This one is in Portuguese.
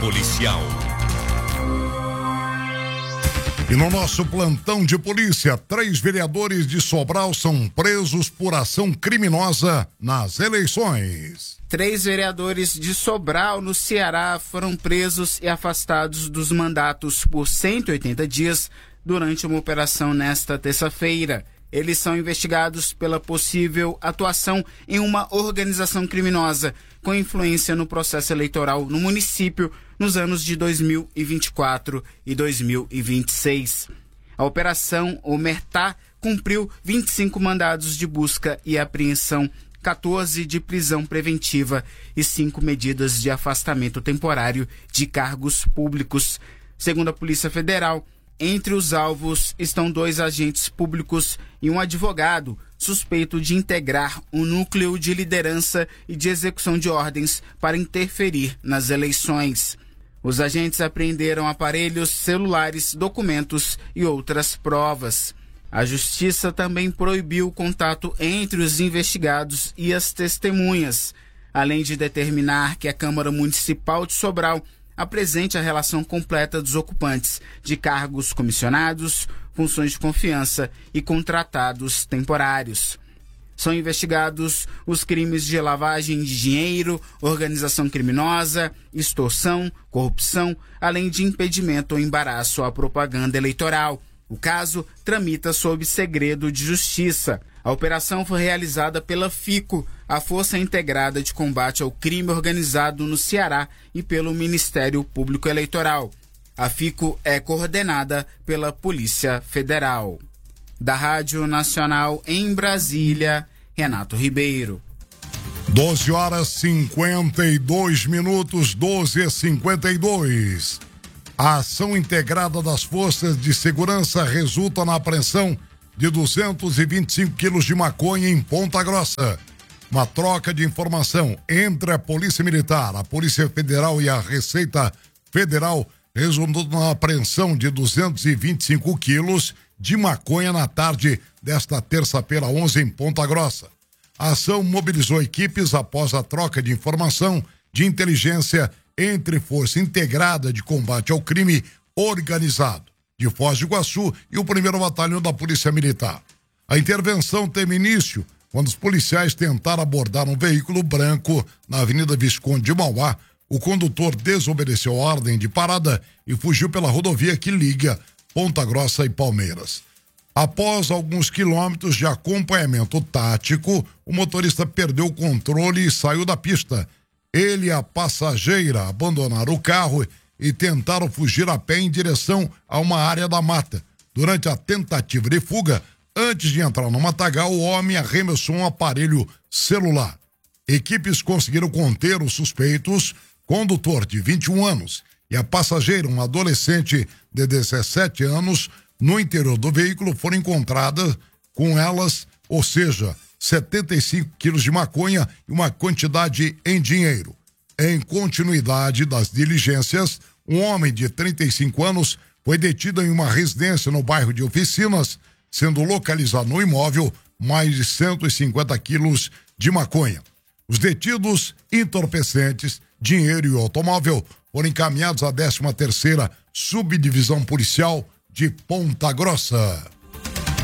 policial. E no nosso plantão de polícia, 3 vereadores de Sobral são presos por ação criminosa nas eleições. 3 vereadores de Sobral, no Ceará, foram presos e afastados dos mandatos por 180 dias durante uma operação nesta terça-feira. Eles são investigados pela possível atuação em uma organização criminosa com influência no processo eleitoral no município nos anos de 2024 e 2026. A Operação Omertá cumpriu 25 mandados de busca e apreensão, 14 de prisão preventiva e 5 medidas de afastamento temporário de cargos públicos. Segundo a Polícia Federal, entre os alvos estão 2 agentes públicos e um advogado suspeito de integrar um núcleo de liderança e de execução de ordens para interferir nas eleições. Os agentes apreenderam aparelhos, celulares, documentos e outras provas. A Justiça também proibiu o contato entre os investigados e as testemunhas, além de determinar que a Câmara Municipal de Sobral apresente a relação completa dos ocupantes de cargos comissionados, funções de confiança e contratados temporários. São investigados os crimes de lavagem de dinheiro, organização criminosa, extorsão, corrupção, além de impedimento ou embaraço à propaganda eleitoral. O caso tramita sob segredo de justiça. A operação foi realizada pela FICO, a Força Integrada de Combate ao Crime Organizado no Ceará, e pelo Ministério Público Eleitoral. A FICO é coordenada pela Polícia Federal. Da Rádio Nacional em Brasília, Renato Ribeiro. 12h52, 12h52. A ação integrada das forças de segurança resulta na apreensão de 225 quilos de maconha em Ponta Grossa. Uma troca de informação entre a Polícia Militar, a Polícia Federal e a Receita Federal resultou na apreensão de 225 quilos de maconha na tarde desta terça-feira, 11, em Ponta Grossa. A ação mobilizou equipes após a troca de informação de inteligência entre Força Integrada de Combate ao Crime Organizado de Foz do Iguaçu e o 1º Batalhão da Polícia Militar. A intervenção teve início quando os policiais tentaram abordar um veículo branco na Avenida Visconde de Mauá. O condutor desobedeceu a ordem de parada e fugiu pela rodovia que liga Ponta Grossa e Palmeiras. Após alguns quilômetros de acompanhamento tático, o motorista perdeu o controle e saiu da pista. Ele e a passageira abandonaram o carro e tentaram fugir a pé em direção a uma área da mata. Durante a tentativa de fuga, antes de entrar no matagal, o homem arremessou um aparelho celular. Equipes conseguiram conter os suspeitos, condutor de 21 anos e a passageira, um adolescente de 17 anos, no interior do veículo. Foram encontradas com elas, ou seja, 75 quilos de maconha e uma quantidade em dinheiro. Em continuidade das diligências, um homem de 35 anos foi detido em uma residência no bairro de Oficinas, sendo localizado no imóvel mais de 150 quilos de maconha. Os detidos, entorpecentes, dinheiro e automóvel foram encaminhados à 13ª Subdivisão Policial de Ponta Grossa.